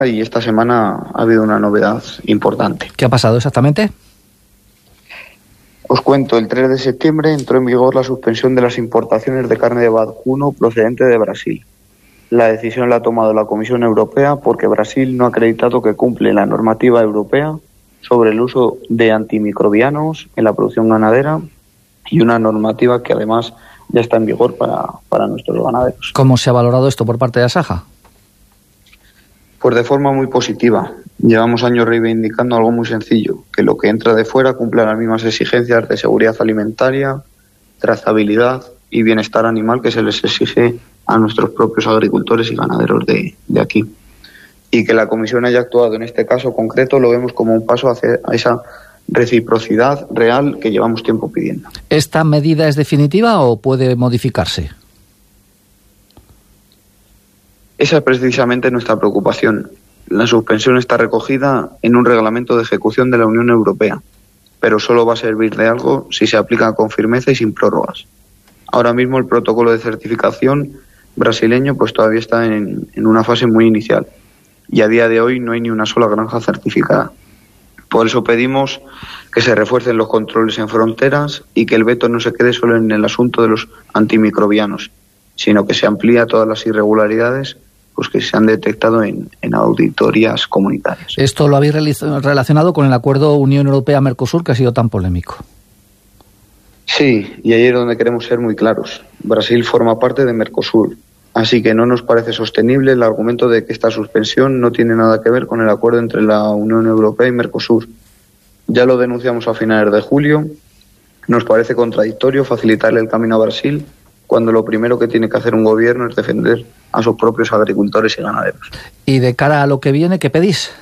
y esta semana ha habido una novedad importante. ¿Qué ha pasado exactamente? Os cuento, el 3 de septiembre entró en vigor la suspensión de las importaciones de carne de vacuno procedente de Brasil. La decisión la ha tomado la Comisión Europea porque Brasil no ha acreditado que cumple la normativa europea sobre el uso de antimicrobianos en la producción ganadera y una normativa que además ya está en vigor para nuestros ganaderos. ¿Cómo se ha valorado esto por parte de Asaja? Pues de forma muy positiva. Llevamos años reivindicando algo muy sencillo, que lo que entra de fuera cumpla las mismas exigencias de seguridad alimentaria, trazabilidad y bienestar animal que se les exige a nuestros propios agricultores y ganaderos de aquí. Y que la Comisión haya actuado en este caso concreto lo vemos como un paso hacia esa reciprocidad real que llevamos tiempo pidiendo. ¿Esta medida es definitiva o puede modificarse? Esa es precisamente nuestra preocupación. La suspensión está recogida en un reglamento de ejecución de la Unión Europea, pero solo va a servir de algo si se aplica con firmeza y sin prórrogas. Ahora mismo el protocolo de certificación brasileño pues todavía está en una fase muy inicial y a día de hoy no hay ni una sola granja certificada. Por eso pedimos que se refuercen los controles en fronteras y que el veto no se quede solo en el asunto de los antimicrobianos, sino que se amplíe a todas las irregularidades pues que se han detectado en auditorías comunitarias. Esto lo habéis relacionado con el acuerdo Unión Europea-Mercosur que ha sido tan polémico. Sí, y ahí es donde queremos ser muy claros. Brasil forma parte de Mercosur, así que no nos parece sostenible el argumento de que esta suspensión no tiene nada que ver con el acuerdo entre la Unión Europea y Mercosur. Ya lo denunciamos a finales de julio. Nos parece contradictorio facilitarle el camino a Brasil cuando lo primero que tiene que hacer un gobierno es defender a sus propios agricultores y ganaderos. Y de cara a lo que viene, ¿qué pedís?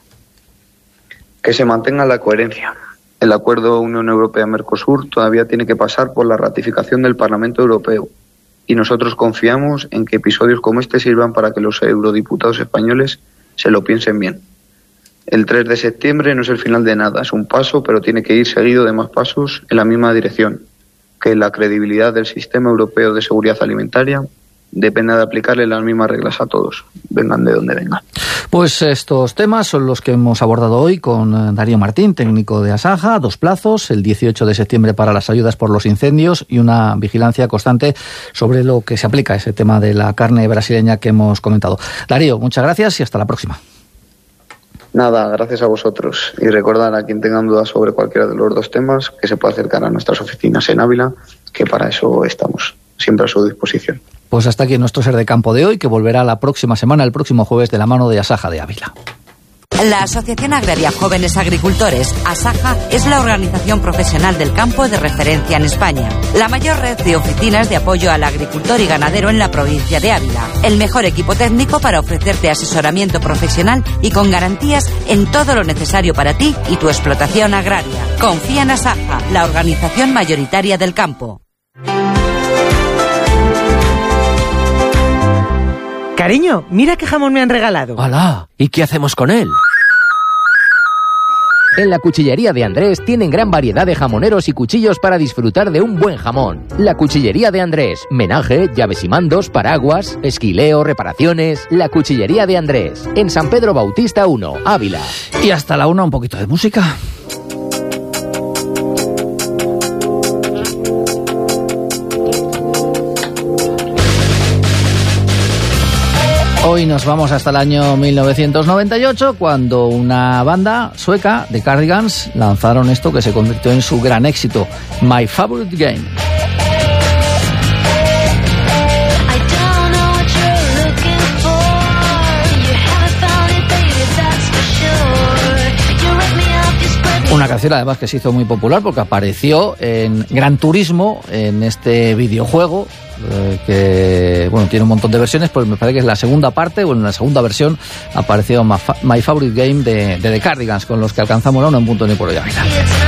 Que se mantenga la coherencia. El acuerdo Unión Europea-Mercosur todavía tiene que pasar por la ratificación del Parlamento Europeo y nosotros confiamos en que episodios como este sirvan para que los eurodiputados españoles se lo piensen bien. El 3 de septiembre no es el final de nada, es un paso, pero tiene que ir seguido de más pasos en la misma dirección, que la credibilidad del sistema europeo de seguridad alimentaria depende de aplicarle las mismas reglas a todos, vengan de donde vengan. Pues estos temas son los que hemos abordado hoy con Darío Martín, técnico de Asaja, 2 plazos, el 18 de septiembre para las ayudas por los incendios y una vigilancia constante sobre lo que se aplica, ese tema de la carne brasileña que hemos comentado. Darío, muchas gracias y hasta la próxima. Nada, gracias a vosotros. Y recordar a quien tengan dudas sobre cualquiera de los 2 temas que se puede acercar a nuestras oficinas en Ávila, que para eso estamos, siempre a su disposición. Pues hasta aquí nuestro Ser de Campo de hoy, que volverá la próxima semana, el próximo jueves, de la mano de Asaja de Ávila. La Asociación Agraria Jóvenes Agricultores, Asaja, es la organización profesional del campo de referencia en España. La mayor red de oficinas de apoyo al agricultor y ganadero en la provincia de Ávila. El mejor equipo técnico para ofrecerte asesoramiento profesional y con garantías en todo lo necesario para ti y tu explotación agraria. Confía en Asaja, la organización mayoritaria del campo. Cariño, mira qué jamón me han regalado. ¡Hala! ¿Y qué hacemos con él? En la Cuchillería de Andrés tienen gran variedad de jamoneros y cuchillos para disfrutar de un buen jamón. La Cuchillería de Andrés. Menaje, llaves y mandos, paraguas, esquileo, reparaciones. La Cuchillería de Andrés. En San Pedro Bautista 1, Ávila. Y hasta la 1, un poquito de música. Hoy nos vamos hasta el año 1998, cuando una banda sueca de Cardigans lanzaron esto que se convirtió en su gran éxito, My Favorite Game. Una canción además que se hizo muy popular porque apareció en Gran Turismo, en este videojuego que bueno, tiene un montón de versiones, pues me parece que es la segunda parte, o en la segunda versión apareció My Favorite Game de The Cardigans, con los que alcanzamos la 1 en punto ni por hoy.